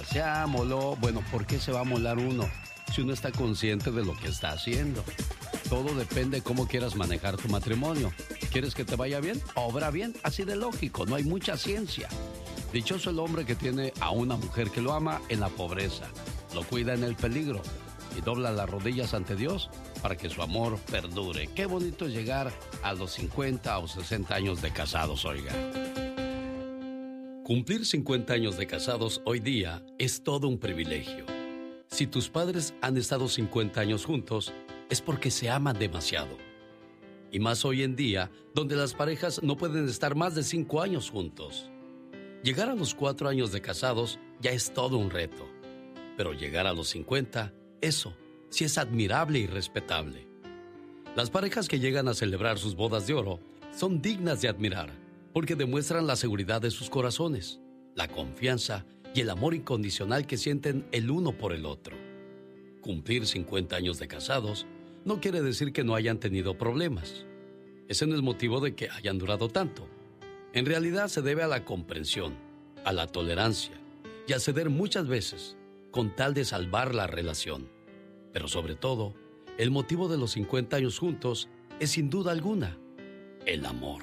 se amoló. Bueno, ¿por qué se va a amolar uno si uno está consciente de lo que está haciendo? Todo depende de cómo quieras manejar tu matrimonio. ¿Quieres que te vaya bien? Obra bien, así de lógico, no hay mucha ciencia. Dichoso el hombre que tiene a una mujer que lo ama en la pobreza, lo cuida en el peligro y dobla las rodillas ante Dios para que su amor perdure. Qué bonito es llegar a los 50 o 60 años de casados, oiga. Cumplir 50 años de casados hoy día es todo un privilegio. Si tus padres han estado 50 años juntos, es porque se aman demasiado. Y más hoy en día, donde las parejas no pueden estar más de 5 años juntos. Llegar a los 4 años de casados ya es todo un reto. Pero llegar a los 50, eso sí es admirable y respetable. Las parejas que llegan a celebrar sus bodas de oro son dignas de admirar, porque demuestran la seguridad de sus corazones, la confianza y el amor incondicional que sienten el uno por el otro. Cumplir 50 años de casados no quiere decir que no hayan tenido problemas. Ese no es motivo de que hayan durado tanto. En realidad se debe a la comprensión, a la tolerancia y a ceder muchas veces con tal de salvar la relación. Pero sobre todo, el motivo de los 50 años juntos es sin duda alguna el amor.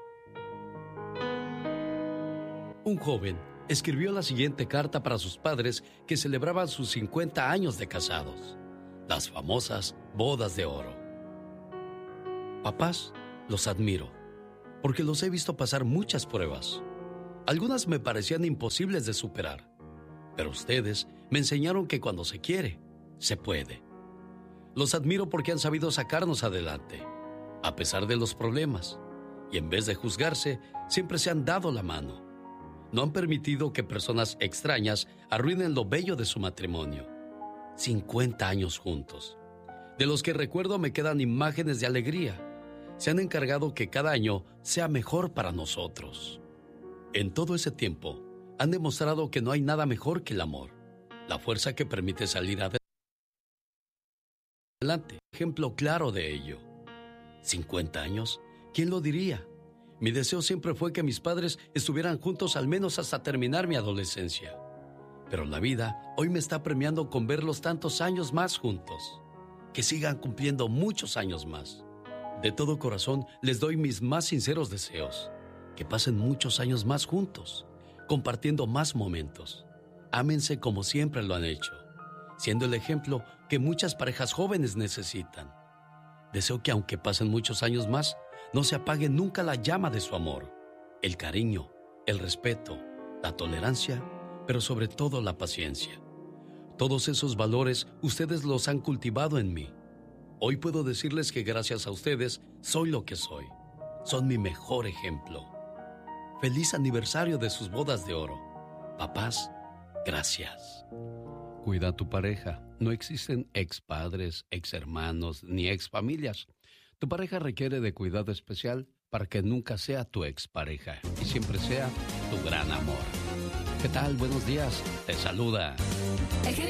Un joven escribió la siguiente carta para sus padres que celebraban sus 50 años de casados, las famosas bodas de oro. Papás, los admiro, porque los he visto pasar muchas pruebas. Algunas me parecían imposibles de superar, pero ustedes me enseñaron que cuando se quiere, se puede. Los admiro porque han sabido sacarnos adelante, a pesar de los problemas, y en vez de juzgarse, siempre se han dado la mano. No han permitido que personas extrañas arruinen lo bello de su matrimonio. 50 años juntos. De los que recuerdo me quedan imágenes de alegría. Se han encargado que cada año sea mejor para nosotros. En todo ese tiempo, han demostrado que no hay nada mejor que el amor, la fuerza que permite salir adelante. Ejemplo claro de ello. 50 años, ¿quién lo diría? Mi deseo siempre fue que mis padres estuvieran juntos al menos hasta terminar mi adolescencia. Pero la vida hoy me está premiando con verlos tantos años más juntos. Que sigan cumpliendo muchos años más. De todo corazón les doy mis más sinceros deseos. Que pasen muchos años más juntos, compartiendo más momentos. Ámense como siempre lo han hecho, siendo el ejemplo que muchas parejas jóvenes necesitan. Deseo que aunque pasen muchos años más, no se apague nunca la llama de su amor, el cariño, el respeto, la tolerancia, pero sobre todo la paciencia. Todos esos valores ustedes los han cultivado en mí. Hoy puedo decirles que gracias a ustedes soy lo que soy. Son mi mejor ejemplo. Feliz aniversario de sus bodas de oro. Papás, gracias. Cuida a tu pareja. No existen expadres, exhermanos ni exfamilias. Tu pareja requiere de cuidado especial para que nunca sea tu expareja y siempre sea tu gran amor. ¿Qué tal? Buenos días. Te saluda